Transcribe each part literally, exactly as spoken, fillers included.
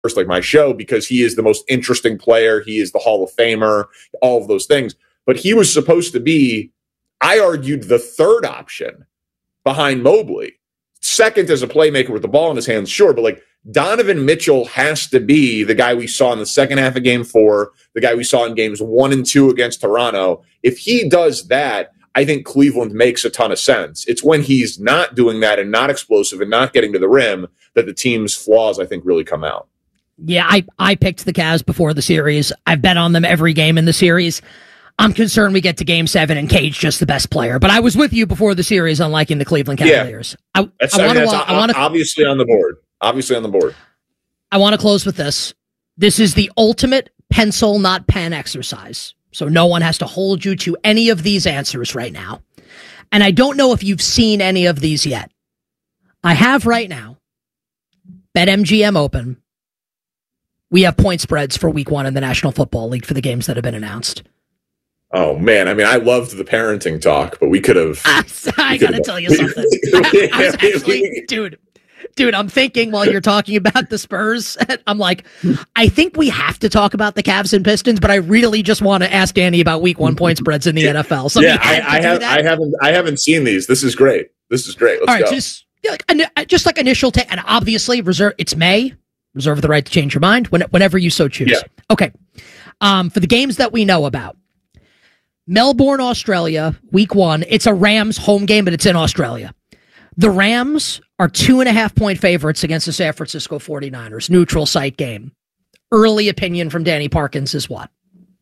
first, like my show, because he is the most interesting player. He is the Hall of Famer, all of those things. But he was supposed to be, I argued, the third option behind Mobley. Second as a playmaker with the ball in his hands, sure, but like Donovan Mitchell has to be the guy we saw in the second half of game four, the guy we saw in games one and two against Toronto. If he does that, I think Cleveland makes a ton of sense. It's when he's not doing that and not explosive and not getting to the rim that the team's flaws, I think, really come out. Yeah, I, I picked the Cavs before the series. I've bet on them every game in the series. I'm concerned we get to game seven and Cage just the best player. But I was with you before the series on liking the Cleveland Cavaliers. Yeah. I, I, I want to. I want to obviously on the board. Obviously on the board. I want to close with this. This is the ultimate pencil, not pen exercise. So no one has to hold you to any of these answers right now. And I don't know if you've seen any of these yet. I have right now. BetMGM Open. We have point spreads for week one in the National Football League for the games that have been announced. Oh, man. I mean, I loved the parenting talk, but we could have... I, I got to tell you something. I, I was actually... Dude, dude, I'm thinking while you're talking about the Spurs, I'm like, I think we have to talk about the Cavs and Pistons, but I really just want to ask Danny about week one point spreads in the N F L. So yeah, I, I, have, I, haven't, I haven't seen these. This is great. This is great. Let's All right, go. just, like, just like initial take, and obviously, reserve. It's May. Reserve the right to change your mind when, whenever you so choose. Yeah. Okay. Um, for the games that we know about, Melbourne, Australia, week one. It's a Rams home game, but it's in Australia. The Rams are two and a half point favorites against the San Francisco forty-niners. Neutral site game. Early opinion from Danny Parkins is what?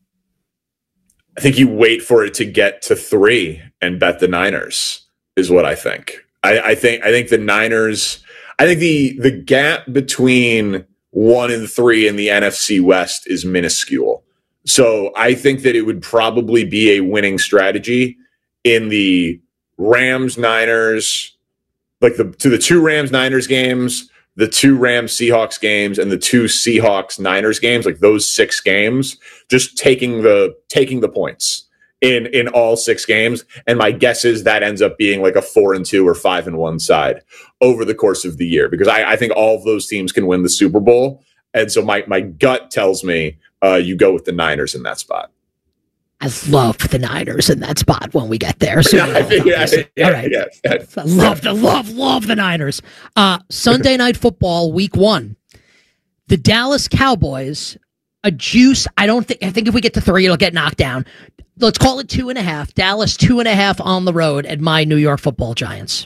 I think you wait for it to get to three and bet the Niners is what I think. I, I think I think the Niners... I think the the gap between one and three in the N F C West is minuscule. So I think that it would probably be a winning strategy in the Rams Niners, like the to the two Rams Niners games, the two Rams Seahawks games, and the two Seahawks Niners games, like those six games, just taking the taking the points in in all six games. And my guess is that ends up being like a four and two or five and one side over the course of the year, because I, I think all of those teams can win the Super Bowl. And so my, my gut tells me uh, you go with the Niners in that spot. I love the Niners in that spot when we get there. So yeah, yeah, yeah, all right. Yeah, yeah. I love the love, love the Niners. Uh, Sunday Night Football, week one. The Dallas Cowboys, a juice. I don't think, I think if we get to three, it'll get knocked down. Let's call it two and a half. Dallas, two and a half on the road at my New York Football Giants.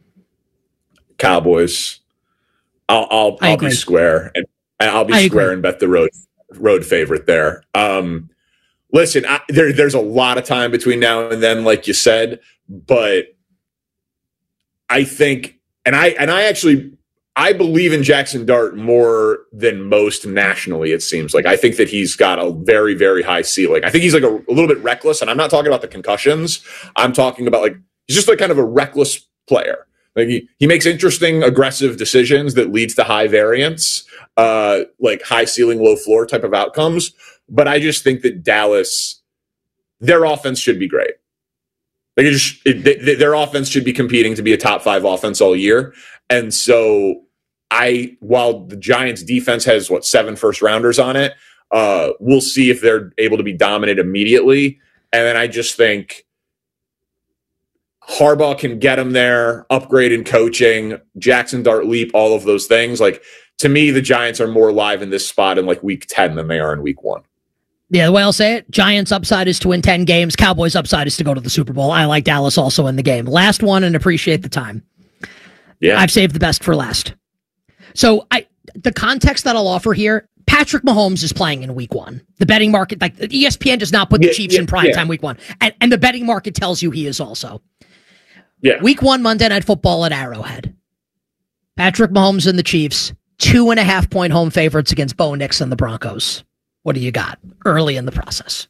Cowboys. I'll I'll, I'll be square and I'll be I square agree. and bet the road road favorite there. Um, listen, I, there there's a lot of time between now and then, like you said, but I think, and I and I actually I believe in Jackson Dart more than most nationally. It seems like I think that he's got a very very high ceiling. I think he's like a, a little bit reckless, and I'm not talking about the concussions. I'm talking about like he's just like kind of a reckless player. Like he, he makes interesting, aggressive decisions that leads to high variance, uh, like high ceiling, low floor type of outcomes. But I just think that Dallas, their offense should be great. Like it just, it, they, their offense should be competing to be a top five offense all year. And so I, while the Giants defense has what, seven first rounders on it, uh, we'll see if they're able to be dominant immediately. And then I just think Harbaugh can get him there, upgrade in coaching, Jackson Dart leap, all of those things. Like, to me, the Giants are more live in this spot in like week ten than they are in week one. Yeah, the way I'll say it, Giants upside is to win ten games. Cowboys upside is to go to the Super Bowl. I like Dallas also in the game. Last one, and appreciate the time. Yeah, I've saved the best for last. So I, the context that I'll offer here, Patrick Mahomes is playing in week one. The betting market, like E S P N does not put the yeah, Chiefs yeah, in prime yeah. time week one. And, and the betting market tells you he is also. Yeah. Week one, Monday Night Football at Arrowhead. Patrick Mahomes and the Chiefs, two and a half point home favorites against Bo Nix and the Broncos. What do you got early in the process?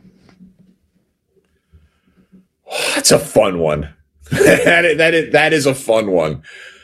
That's a fun one. that, is, that, is, that is a fun one.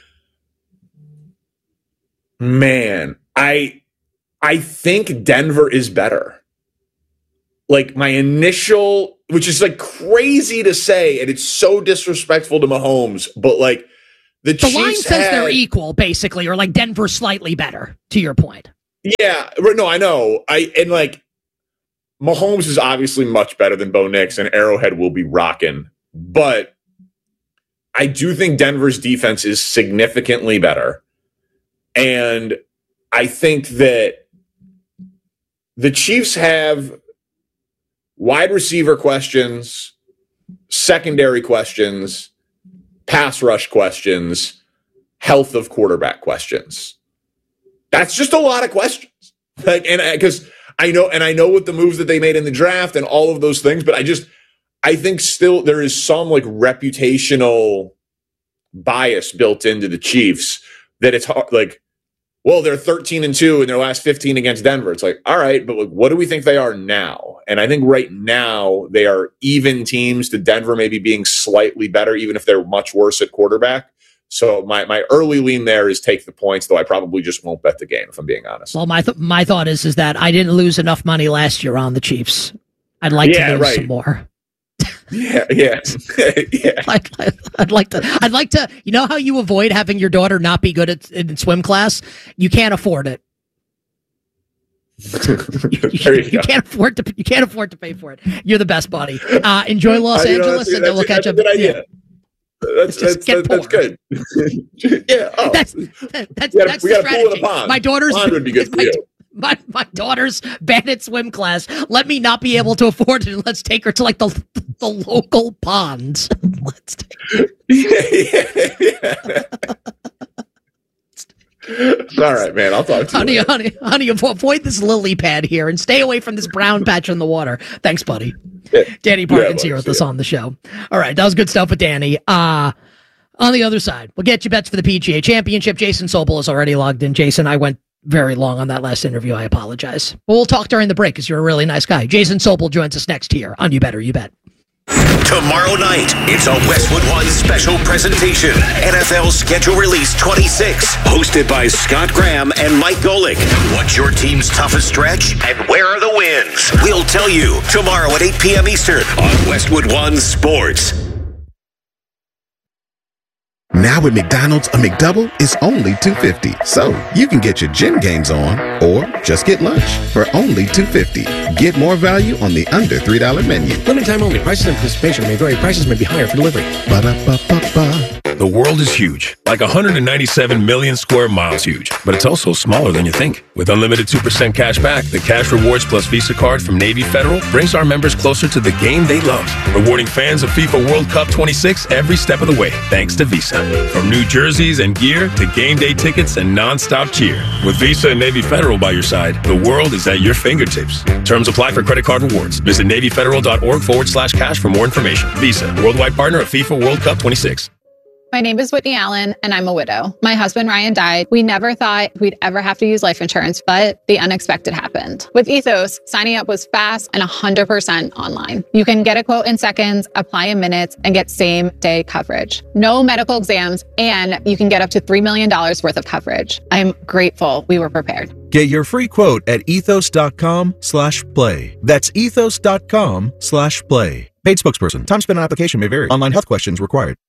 Man, I I think Denver is better. Like my initial, which is like crazy to say, and it's so disrespectful to Mahomes, but like the, the Chiefs line says had, they're equal, basically, or like Denver slightly better, to your point. Yeah, no, I know. I and like Mahomes is obviously much better than Bo Nix, and Arrowhead will be rocking. But I do think Denver's defense is significantly better. And I think that the Chiefs have wide receiver questions, secondary questions, pass rush questions, health of quarterback questions. That's just a lot of questions. Like, and because I know, and I know what the moves that they made in the draft and all of those things, but I just, I think still there is some like reputational bias built into the Chiefs that it's hard, like, well, they're thirteen and two in their last fifteen against Denver. It's like, all right, but like, what do we think they are now? And I think right now they are even teams to Denver maybe being slightly better, even if they're much worse at quarterback. So my, my early lean there is take the points, though I probably just won't bet the game if I'm being honest. Well, my th- my thought is is that I didn't lose enough money last year on the Chiefs. I'd like yeah, to lose right. some more. Yeah, yeah, yeah. I'd, I'd like to. I'd like to. You know how you avoid having your daughter not be good at in swim class? You can't afford it. you, you, you can't afford to. You can't afford to pay for it. You're the best, buddy. Uh, enjoy Los uh, Angeles, know, and then we'll catch up. Yeah. That's that's, that's, that's good. yeah, oh. that's that, that's gotta, that's the strategy. Pond. My daughter's pond would be good for my, you. My, my daughter's bad at swim class. Let me not be able to afford it. Let's take her to like the the local ponds. Let's take her. yeah, yeah, yeah. All right, man. I'll talk to honey, you. Honey, honey, honey, avoid this lily pad here and stay away from this brown patch in the water. Thanks, buddy. Yeah. Danny Parkins yeah, here with us on the show. All right, that was good stuff with Danny. Uh, on the other side, we'll get you bets for the P G A Championship. Jason Sobel is already logged in. Jason, I went very long on that last interview. I apologize. But we'll talk during the break because you're a really nice guy. Jason Sobel joins us next here on You Better You Bet. Tomorrow night, it's a Westwood One special presentation. N F L Schedule Release twenty-six, hosted by Scott Graham and Mike Golick. What's your team's toughest stretch, and where are the wins? We'll tell you tomorrow at eight p.m. Eastern on Westwood One Sports. Now at McDonald's, a McDouble is only two dollars and fifty cents. So you can get your gym gains on or just get lunch for only two dollars and fifty cents. Get more value on the under three dollar menu. Limited time only. Prices and participation may vary. Prices may be higher for delivery. Ba-da-ba-ba-ba. The world is huge, like one hundred ninety-seven million square miles huge, but it's also smaller than you think. With unlimited two percent cash back, the Cash Rewards Plus Visa card from Navy Federal brings our members closer to the game they love, rewarding fans of FIFA World Cup twenty-six every step of the way, thanks to Visa. From new jerseys and gear to game day tickets and non-stop cheer. With Visa and Navy Federal by your side, the world is at your fingertips. Terms apply for credit card rewards. Visit NavyFederal.org forward slash cash for more information. Visa, worldwide partner of FIFA World Cup twenty-six. My name is Whitney Allen, and I'm a widow. My husband, Ryan, died. We never thought we'd ever have to use life insurance, but the unexpected happened. With Ethos, signing up was fast and one hundred percent online. You can get a quote in seconds, apply in minutes, and get same-day coverage. No medical exams, and you can get up to three million dollars worth of coverage. I'm grateful we were prepared. Get your free quote at ethos.com slash play. That's ethos.com slash play. Paid spokesperson. Time spent on application may vary. Online health questions required.